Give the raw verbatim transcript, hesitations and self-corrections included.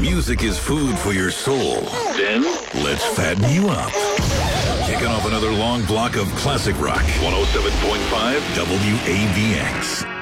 Music is food for your soul. Then, let's fatten you up. Kicking off another long block of classic rock. one oh seven point five W A V X.